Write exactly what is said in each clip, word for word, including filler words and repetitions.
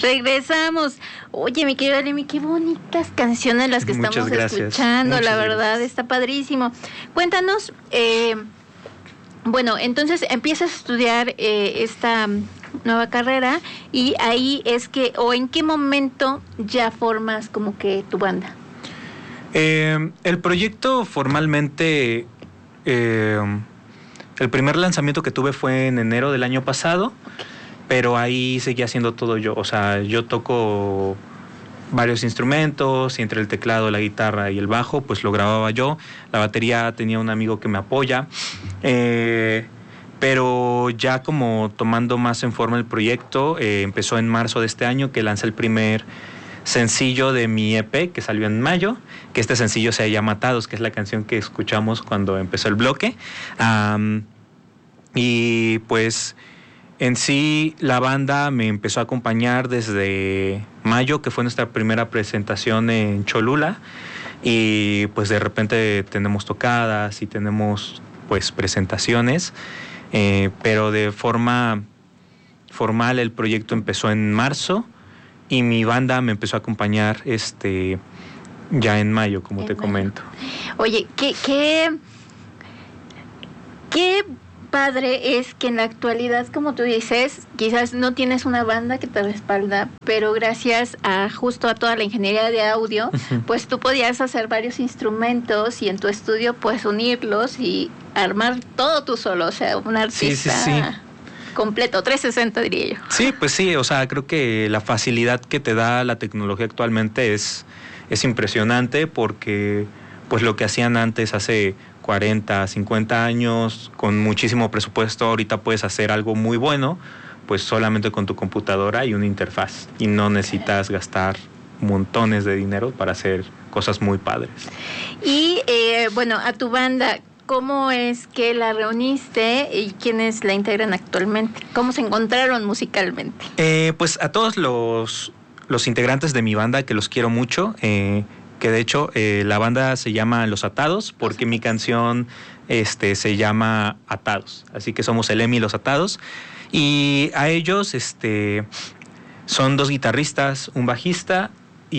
Regresamos. Oye, mi querida Lemmy, qué bonitas canciones las que Muchas estamos gracias. escuchando, Muchas la verdad, gracias. está padrísimo. Cuéntanos, eh, bueno, entonces empiezas a estudiar eh, esta nueva carrera y ahí es que, o en qué momento ya formas como que tu banda. Eh, el proyecto formalmente, eh, el primer lanzamiento que tuve fue en enero del año pasado, pero ahí seguía haciendo todo yo. O sea, yo toco varios instrumentos y entre el teclado, la guitarra y el bajo, pues lo grababa yo. La batería tenía un amigo que me apoya. Eh, pero ya como tomando más en forma el proyecto, eh, empezó en marzo de este año que lancé el primer sencillo de mi E P que salió en mayo, que este sencillo se llama Atados, que es la canción que escuchamos cuando empezó el bloque. Um, y pues en sí la banda me empezó a acompañar desde mayo, que fue nuestra primera presentación en Cholula, y pues de repente tenemos tocadas y tenemos pues presentaciones, eh, pero de forma formal el proyecto empezó en marzo y mi banda me empezó a acompañar este ya en mayo, como En te mayo. comento. Oye, qué, qué, qué padre es que en la actualidad, como tú dices, quizás no tienes una banda que te respalda, pero gracias a justo a toda la ingeniería de audio, pues tú podías hacer varios instrumentos y en tu estudio pues unirlos y armar todo tú solo, o sea, un artista Sí, sí, sí. completo, trescientos sesenta diría yo. Sí, pues sí, o sea, creo que la facilidad que te da la tecnología actualmente es, es impresionante, porque pues lo que hacían antes hace cuarenta, cincuenta años, con muchísimo presupuesto, ahorita puedes hacer algo muy bueno, pues solamente con tu computadora y una interfaz, y no necesitas gastar montones de dinero para hacer cosas muy padres. Y eh, bueno, a tu banda, ¿cómo es que la reuniste y quiénes la integran actualmente? ¿Cómo se encontraron musicalmente? Eh, pues a todos los, los integrantes de mi banda, que los quiero mucho, eh, que de hecho eh, la banda se llama Los Atados, porque mi canción este, se llama Atados, así que somos el Lemmy y Los Atados, y a ellos este, son dos guitarristas, un bajista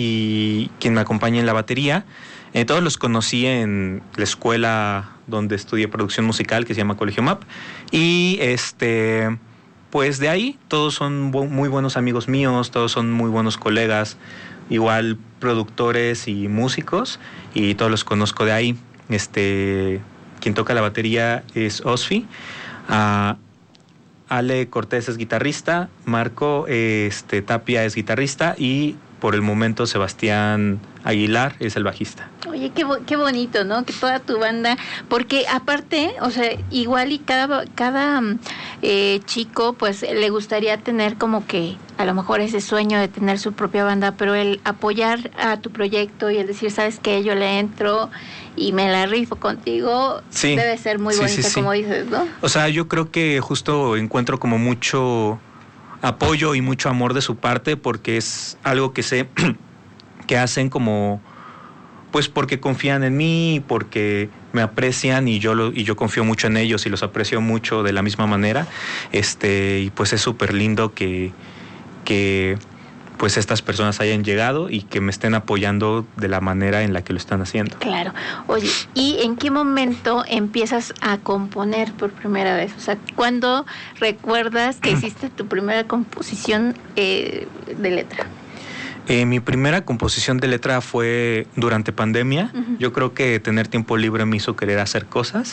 y quien me acompaña en la batería. Eh, todos los conocí en la escuela donde estudié producción musical, que se llama Colegio M A P, y este, pues de ahí todos son bu- muy buenos amigos míos, todos son muy buenos colegas, igual productores y músicos, y todos los conozco de ahí. Este, quien toca la batería es Osfi, uh, Ale Cortés es guitarrista, Marco este, Tapia es guitarrista y por el momento Sebastián Aguilar es el bajista. Oye, qué, bo- qué bonito, ¿no? Que toda tu banda, porque aparte, o sea, igual y cada, cada eh, chico, pues le gustaría tener como que a lo mejor ese sueño de tener su propia banda, pero el apoyar a tu proyecto y el decir, ¿sabes qué? Yo le entro y me la rifo contigo, Sí, debe ser muy sí, bonito, sí, sí. como dices, ¿no? O sea, yo creo que justo encuentro como mucho apoyo y mucho amor de su parte, porque es algo que sé que hacen como pues porque confían en mí, porque me aprecian y yo lo, y yo confío mucho en ellos y los aprecio mucho de la misma manera. Este, y pues es súper lindo que, que pues estas personas hayan llegado y que me estén apoyando de la manera en la que lo están haciendo. Claro. Oye, ¿y en qué momento empiezas a componer por primera vez? O sea, ¿cuándo recuerdas que hiciste tu primera composición eh, de letra? Eh, mi primera composición de letra fue durante pandemia. Uh-huh. Yo creo que tener tiempo libre me hizo querer hacer cosas,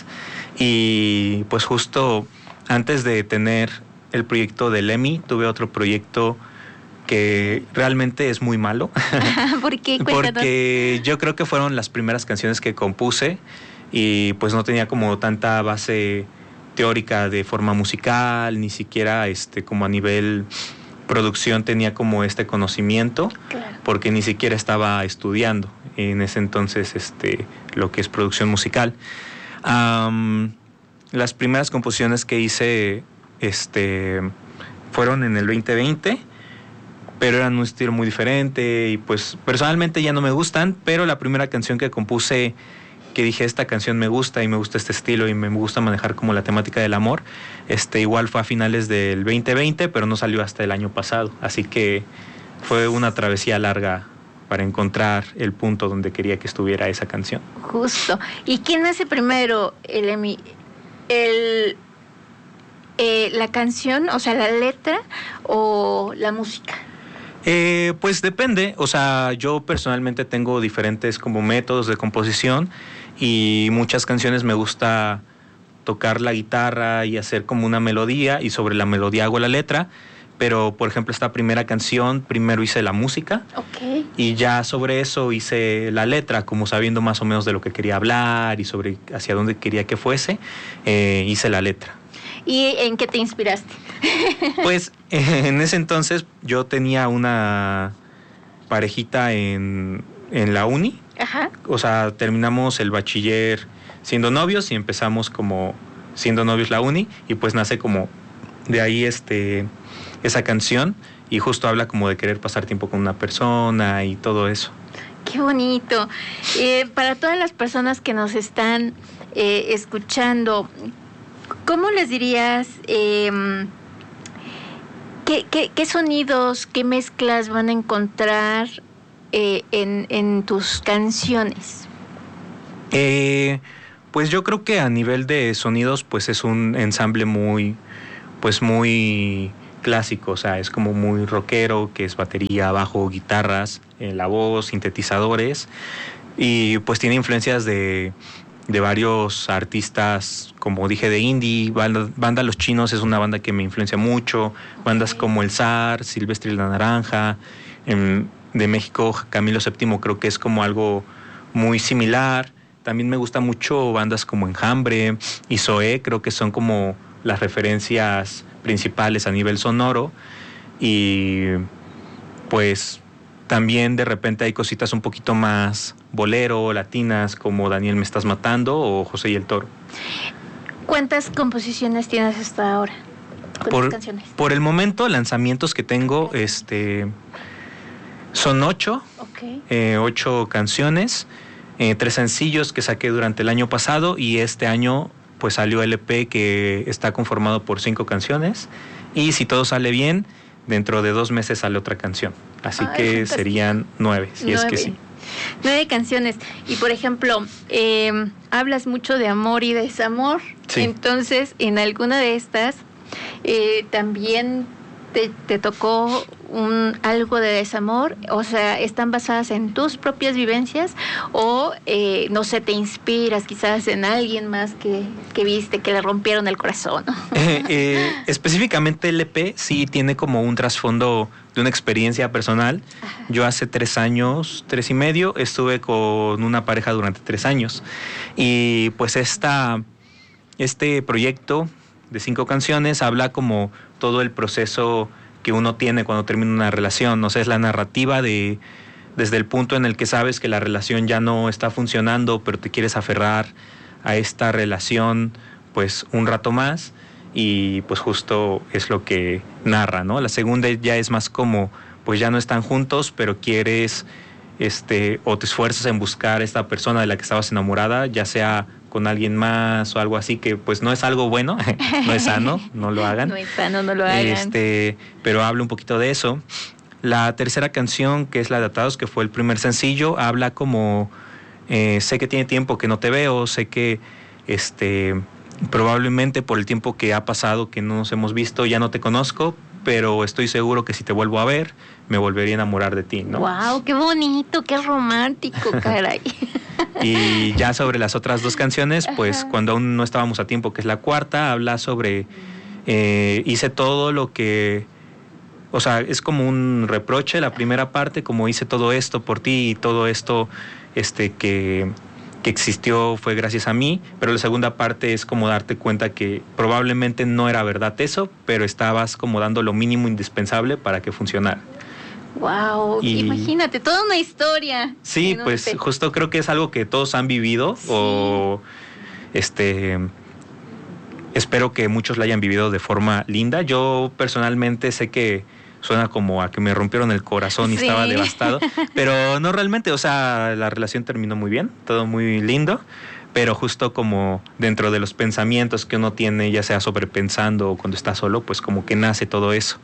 y pues justo antes de tener el proyecto de Lemmy, tuve otro proyecto que realmente es muy malo. ¿Por qué? Cuéntanos. Porque yo creo que fueron las primeras canciones que compuse y pues no tenía como tanta base teórica de forma musical, ni siquiera este como a nivel producción tenía como este conocimiento, claro, porque ni siquiera estaba estudiando en ese entonces este lo que es producción musical. Um, las primeras composiciones que hice este fueron en el veinte veinte, pero eran un estilo muy diferente y pues personalmente ya no me gustan, pero la primera canción que compuse, que dije esta canción me gusta y me gusta este estilo y me gusta manejar como la temática del amor, este igual fue a finales del veinte veinte, pero no salió hasta el año pasado, así que fue una travesía larga para encontrar el punto donde quería que estuviera esa canción. Justo. ¿Y quién hace primero, el, el, el eh, la canción, o sea, la letra o la música? Eh, pues depende, o sea, yo personalmente tengo diferentes como métodos de composición y muchas canciones me gusta tocar la guitarra y hacer como una melodía y sobre la melodía hago la letra, pero por ejemplo esta primera canción primero hice la música, okay, y ya sobre eso hice la letra, como sabiendo más o menos de lo que quería hablar y sobre hacia dónde quería que fuese, eh, hice la letra. ¿Y en qué te inspiraste? Pues en ese entonces yo tenía una parejita en, en la uni. Ajá. O sea, terminamos el bachiller siendo novios y empezamos como siendo novios la uni, y pues nace como de ahí este esa canción, y justo habla como de querer pasar tiempo con una persona y todo eso. Qué bonito. Eh, para todas las personas que nos están eh, escuchando, ¿cómo les dirías eh, qué, qué, qué sonidos, qué mezclas van a encontrar eh, en, en tus canciones? Eh, pues yo creo que a nivel de sonidos, pues es un ensamble muy, pues muy clásico, o sea, es como muy rockero, que es batería, bajo, guitarras, eh, la voz, sintetizadores, y pues tiene influencias de de varios artistas, como dije, de indie. Banda, banda Los Chinos es una banda que me influencia mucho, bandas como El Zar, Silvestre y la Naranja, en, de México Camilo séptimo creo que es como algo muy similar. También me gusta mucho bandas como Enjambre y Zoé, creo que son como las referencias principales a nivel sonoro, y pues también de repente hay cositas un poquito más bolero, latinas, como Daniel Me Estás Matando o José y el Toro. ¿Cuántas composiciones tienes hasta ahora con por, tus canciones? Por el momento, lanzamientos que tengo este, son ocho, okay. eh, ocho canciones, eh, tres sencillos que saqué durante el año pasado, y este año pues salió el E P que está conformado por cinco canciones, y si todo sale bien, dentro de dos meses sale otra canción. Así Ay, que fantástico. serían nueve, si nueve. es que sí. Nueve canciones. Y por ejemplo, eh, hablas mucho de amor y desamor. Sí. Entonces, en alguna de estas, eh, también te, te tocó un, algo de desamor. O sea, ¿están basadas en tus propias vivencias? O, eh, no sé, te inspiras quizás en alguien más que, que viste, que le rompieron el corazón. Eh, eh, específicamente el E P sí tiene como un trasfondo de una experiencia personal. Ajá. Yo hace tres años, tres y medio, estuve con una pareja durante tres años. Y pues esta, este proyecto de cinco canciones habla como todo el proceso que uno tiene cuando termina una relación. O sea, es la narrativa de desde el punto en el que sabes que la relación ya no está funcionando, pero te quieres aferrar a esta relación pues un rato más, y pues justo es lo que narra, ¿no? La segunda ya es más como, pues ya no están juntos, pero quieres, este, o te esfuerzas en buscar a esta persona de la que estabas enamorada, ya sea con alguien más o algo así, que pues no es algo bueno, no es sano, no lo hagan. No es sano, no lo hagan. Este, pero habla un poquito de eso. La tercera canción, que es la de Atados, que fue el primer sencillo, habla como, eh, sé que tiene tiempo que no te veo, sé que este... probablemente por el tiempo que ha pasado que no nos hemos visto ya no te conozco, pero estoy seguro que si te vuelvo a ver me volvería a enamorar de ti, ¿no? Wow, qué bonito, qué romántico, caray. Y ya sobre las otras dos canciones, pues Ajá. Cuando aún no estábamos a tiempo, que es la cuarta, habla sobre eh, hice todo lo que, o sea, es como un reproche la primera parte, como hice todo esto por ti y todo esto este que que existió fue gracias a mí, pero la segunda parte es como darte cuenta que probablemente no era verdad eso, pero estabas como dando lo mínimo indispensable para que funcionara. Wow, Y- imagínate, toda una historia. Sí, en un pues E P. justo creo que es algo que todos han vivido, Sí. o este espero que muchos la hayan vivido de forma linda. Yo personalmente sé que suena como a que me rompieron el corazón y Sí. estaba devastado, pero no realmente, o sea, la relación terminó muy bien, todo muy lindo, pero justo como dentro de los pensamientos que uno tiene, ya sea sobrepensando o cuando está solo, pues como que nace todo eso.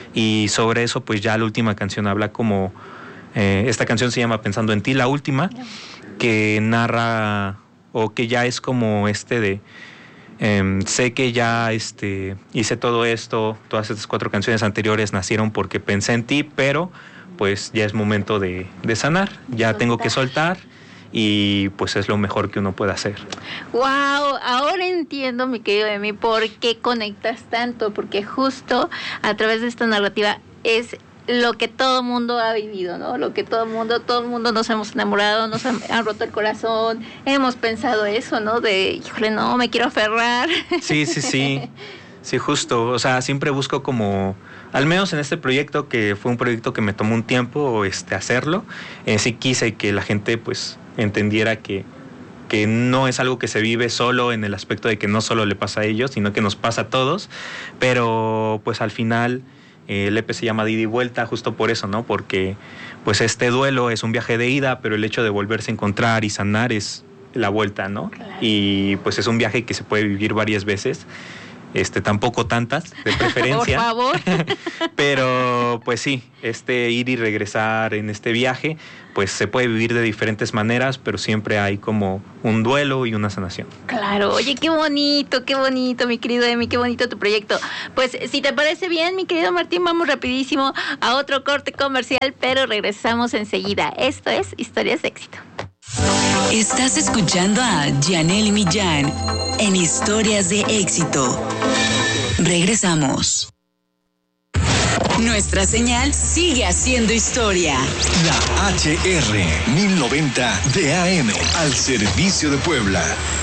y sobre eso pues ya la última canción habla como, eh, esta canción se llama Pensando en ti, la última, que narra o que ya es como este de eh, sé que ya este, hice todo esto, todas estas cuatro canciones anteriores nacieron porque pensé en ti, pero pues ya es momento de, de sanar, ya soltar. Tengo que soltar y pues es lo mejor que uno puede hacer. Wow, ahora entiendo, mi querido Emi, por qué conectas tanto, porque justo a través de esta narrativa es lo que todo mundo ha vivido, ¿no? Lo que todo mundo, todo el mundo nos hemos enamorado, nos han, han roto el corazón, hemos pensado eso, ¿no? De, híjole, no, me quiero aferrar. Sí, sí, sí, sí, justo, o sea, siempre busco como, al menos en este proyecto, que fue un proyecto que me tomó un tiempo este, hacerlo, eh, sí quise que la gente, pues, entendiera que, que no es algo que se vive solo en el aspecto de que no solo le pasa a ellos, sino que nos pasa a todos, pero pues al final eh, el E P se llama de ida y vuelta justo por eso, ¿no? Porque pues este duelo es un viaje de ida, pero el hecho de volverse a encontrar y sanar es la vuelta, ¿no? Claro. Y pues es un viaje que se puede vivir varias veces. Este, tampoco tantas, de preferencia. Por favor. Pero, pues sí, este ir y regresar en este viaje, pues se puede vivir de diferentes maneras, pero siempre hay como un duelo y una sanación. Claro, oye, qué bonito, qué bonito, mi querido Emi, qué bonito tu proyecto. Pues, si te parece bien, mi querido Martín, vamos rapidísimo a otro corte comercial, pero regresamos enseguida. Esto es Historias de Éxito. Estás escuchando a Janely Millán en Historias de Éxito. Regresamos. Nuestra señal sigue haciendo historia. La H R mil noventa de A M al servicio de Puebla.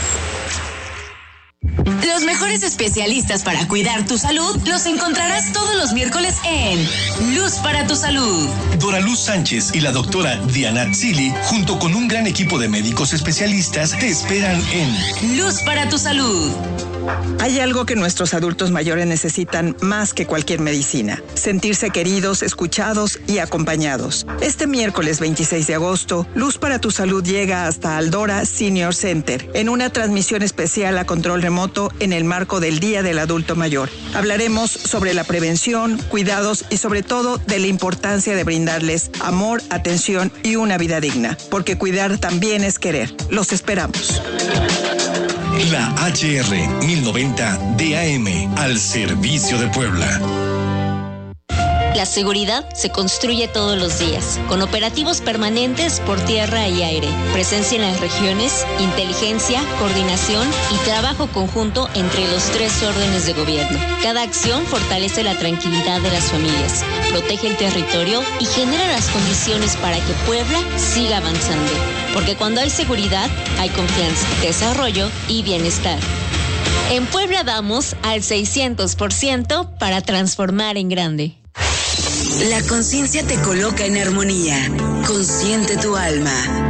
Los mejores especialistas para cuidar tu salud los encontrarás todos los miércoles en Luz para tu Salud. Dora Luz Sánchez y la doctora Diana Tzili, junto con un gran equipo de médicos especialistas, te esperan en Luz para tu Salud. Hay algo que nuestros adultos mayores necesitan más que cualquier medicina: sentirse queridos, escuchados y acompañados. Este miércoles veintiséis de agosto, Luz para tu Salud llega hasta Aldora Senior Center en una transmisión especial a control remoto en el marco del Día del Adulto Mayor. Hablaremos sobre la prevención, cuidados y sobre todo de la importancia de brindarles amor, atención y una vida digna, porque cuidar también es querer. Los esperamos. La H R mil noventa de A M al servicio de Puebla. La seguridad se construye todos los días, con operativos permanentes por tierra y aire, presencia en las regiones, inteligencia, coordinación y trabajo conjunto entre los tres órdenes de gobierno. Cada acción fortalece la tranquilidad de las familias, protege el territorio y genera las condiciones para que Puebla siga avanzando. Porque cuando hay seguridad, hay confianza, desarrollo y bienestar. En Puebla damos al seiscientos por ciento para transformar en grande. La conciencia te coloca en armonía. Consciente tu alma.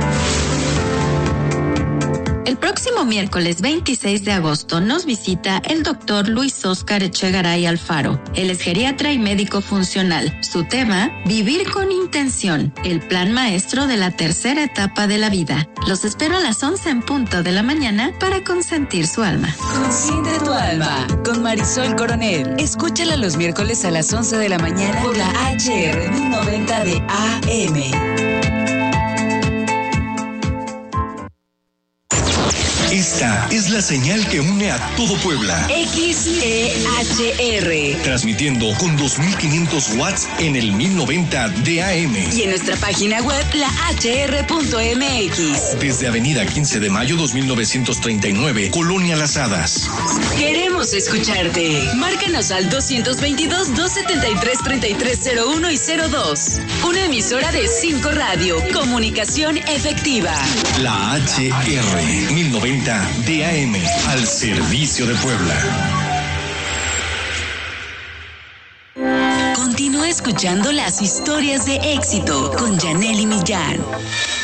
El próximo miércoles veintiséis de agosto nos visita el doctor Luis Óscar Echegaray Alfaro. Él es geriatra y médico funcional. Su tema, Vivir con Intención, el plan maestro de la tercera etapa de la vida. Los espero a las once en punto de la mañana para consentir su alma. Consiente tu alma, con Marisol Coronel. Escúchala los miércoles a las once de la mañana por la H R mil noventa de A M. Esta es la señal que une a todo Puebla. X E H R. Transmitiendo con dos mil quinientos watts en el mil noventa de A M. Y en nuestra página web, la H R punto M X. Desde Avenida quince de mayo dos mil novecientos treinta y nueve, Colonia Las Hadas. Queremos escucharte. Márcanos al dos dos dos, dos siete tres, tres tres cero uno y cero dos. Una emisora de cinco Radio. Comunicación efectiva. La H R mil noventa de A M al servicio de Puebla. Continúa escuchando las historias de éxito con Janely Millán.